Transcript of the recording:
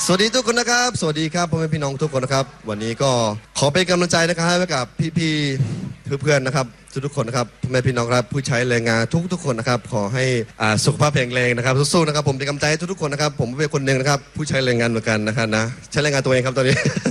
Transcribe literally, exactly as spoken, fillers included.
สวัสดีทุกคนนะครับสวัสดีครับพ่อแม่พี่น้องทุกคนนะครับวันนี้ก็ขอเป็นกำลังใจนะครับให้กับพี่ๆเพื่อนๆนะครับทุกๆคนนะครับพ่อแม่พี่น้องครับผู้ใช้แรงงานทุกๆคนนะครับขอให้สุขภาพแข็งแรงนะครับสู้ๆนะครับผมเป็นกำลังใจให้ทุกๆคนนะครับผมเป็นคนหนึ่งนะครับผู้ใช้แรงงานเหมือนกันนะครับนะใช้แรงงานตัวเองครับตอนนี้